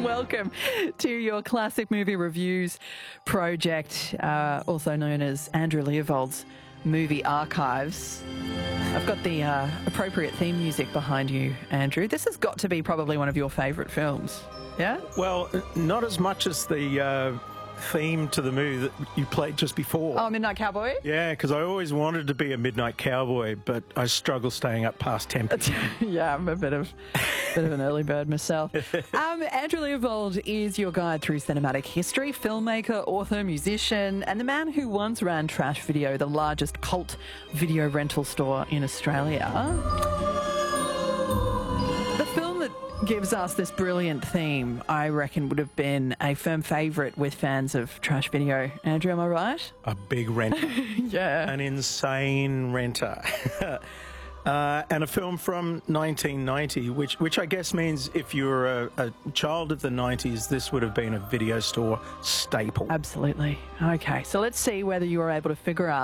Welcome to your Classic Movie Reviews project, also known as Andrew Leopold's Movie Archives. I've got the appropriate theme music behind you, Andrew. This has got to be probably one of your favourite films, yeah? Well, not as much as the theme to the movie that you played just before. Oh, Midnight Cowboy? Yeah, because I always wanted to be a midnight cowboy, but I struggle staying up past 10 p.m. Yeah, I'm a bit of an early bird myself. Andrew Leopold is your guide through cinematic history, filmmaker, author, musician, and the man who once ran Trash Video, the largest cult video rental store in Australia. The film that gives us this brilliant theme, I reckon, would have been a firm favourite with fans of Trash Video. Andrew, am I right? A big renter. Yeah. An insane renter. And a film from 1990, which I guess means if you were a child of the 90s, this would have been a video store staple. Absolutely. Okay, so let's see whether you were able to figure out